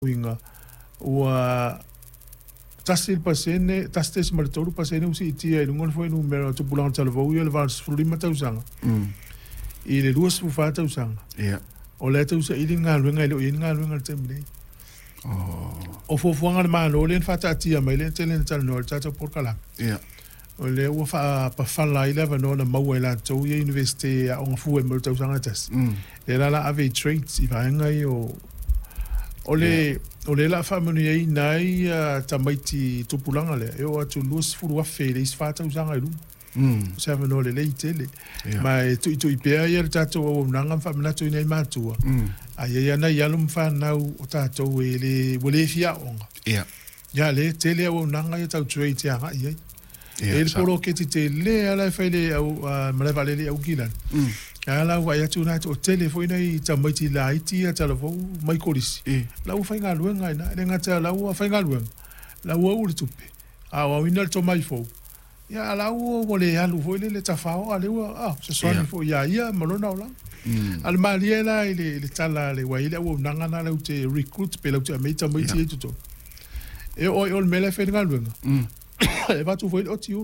winga ua tasi pasene tasi martoro pasene usi tia ngol foi numero to pulang talvo ia le vas fulima tausanga i le duas fufa tausanga o le tausa i nga luenga ile nga luenga temle o fofuanga ma no le fata tia mai le tele tal no tata por kala o le ua fa pa fala ile va no na mawela to ia university a on fu e mo tausanga tas le la ave traits i va nga o le la family ai nai tamaiti tupulanga le e o atu lus furu wa fe le fata usanga lu sa no le tele mai tu ipea ia tato o nanga famina tu nei matua ai ia na ia lum fa na o tato ele wole fia onga ya le tele o nanga ia tau trade ya ai ele polo ke te le ala fa le au mala vale le au gilan ala wa ya tuna o telefone i tamaiti la iti a telefo mai korisi la u fainga luenga ina le ngata la u fainga luenga la u u tupe a wa winal to mai fo ya la u mole ya lu fo le tafao ale wa se soni fo ya malona ola al maliela ile tala le wa ile u nanga na le te recruit pe le te mai tamaiti to e o mele fainga luenga e va tu fo o tio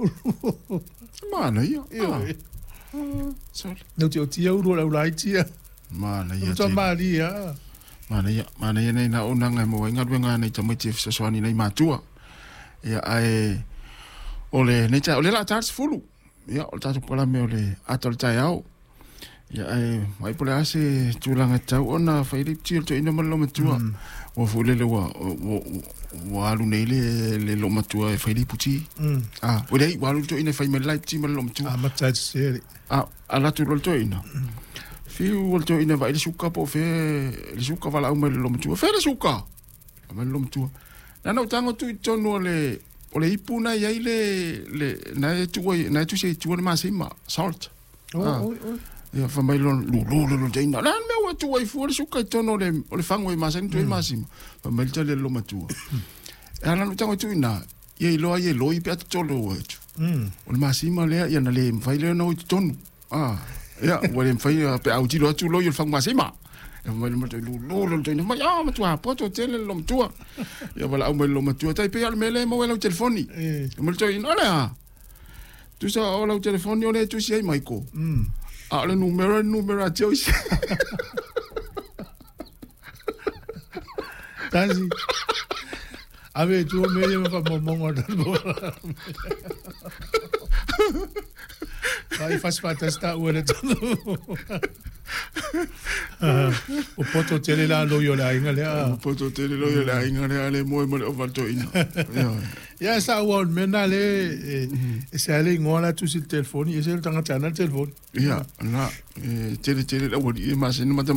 mana ia no te o tia uro la ulaitia mana ia to malia mana ia nei na onanga mo inga luenga nei tamaiti se soani nei matua ia ai ole nei ta ole la tarts fulu ia o tatu pola me ole atol tai au ia ai mai pola ase tulanga tau ona Philip Chill to ina malo matua o fule le wa alu nei le lo matua e Philip Chi o dei wa alu to ina fai me light ti malo matua matat seri ala tu lo to ina fiu lo to ina vai le suka po fe le suka vala o me lo matua fe le suka me lo matua na no tango tu tonu le ole ipuna ia le na tu se tu ma sima salt ia fa mai lo teina la me wa tu ai fu le suka tono le fango ma sen tu ma sima fa mai tele lo matua ana no tango tu ina ia lo i pe tolo o le ma sima le ia na le fa le no tonu ia wa le fa pe au ti lo tu lo il fango ma sima e mai mo lo teina ma ya ma tu a poto tele lo matua ia wala au mai lo matua tai pe al mele mo le telefoni mo to ina la tu sa o le telefoni o le tu si ai mai ko le numero a Joyce. Casi. A ver, tú me llevas para Momón. Aí faz parte esta hora todo. O poto tele la lo yo la ingale. O poto tele lo yo la ingale ale mo o falto ina. Ya sa won menale se ale ngola tu sil telefoni e se el tanga tana telefoni. Ya, na tele la wodi ma se mata.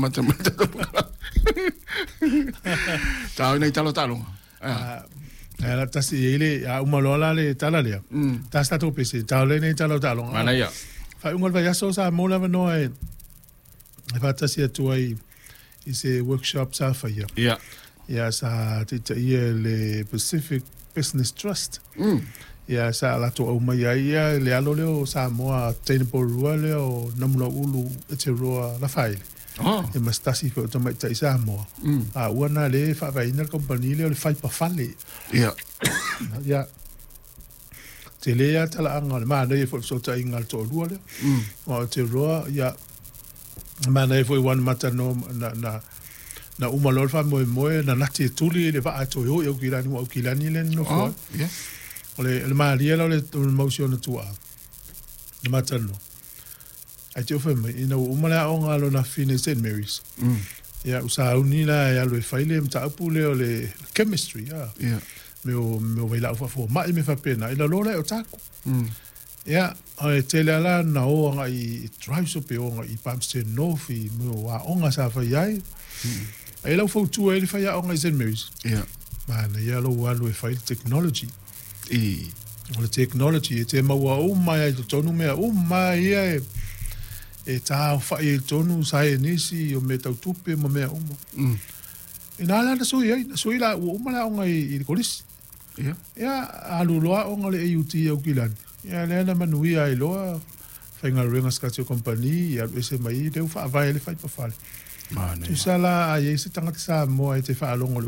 Ta nei talo. Ela tasi ele a uma lola le tala le. Ta sta to pese ta le nei talo. Mana ya. Fa ungol va ya so sa mo la no e va tasi tu ai ise workshop sa fa ya. Ya. Ya sa tita le Pacific Business Trust. Ya sa la to o mai ya le alo le sa mo a tenpo rua le o namlo ulu e roa la faile. E mastasi fo to mai tai sa mo. Wana le fa va ina compagnie le fai pa falle. Ya. Ya. Te le ya tala anga ma le fo so tai ngal to rua le. O te roa ya ma le fo wan mata no na umalol fa mo na nati tuli le va to yo kilani le no fo. Ya. Le ma le motion tua. Le mata no. Ai te ofema, ina umala o ngalo na fine St. Mary's. Ya, usa unila ya lo faile mta apule o le chemistry, ya. Meu vai lá fo mai me fa pena. Ila lola o taku. Ya, ai tele ala na o nga I drive so pe o nga I Palmerston North I meu wa o nga sa fa yai. Ai la fo tu ele fa ya o nga St. Mary's. Ya. Mana ya lo wa lo faile technology. O technology e te maua o mai to tonu me o mai e tā whai e tonu sai nisi o me tau tupe mo mea umo. E nā lana sui la ua umala o ngai I kolisi. Ia aluloa o ngale e uti au kilani. Ia leana manui ai loa whainga renga skatio kompani ia ese mai deu wha avai le whai pa whale. Tu sala a ye se tangata sa mo ai te wha alongo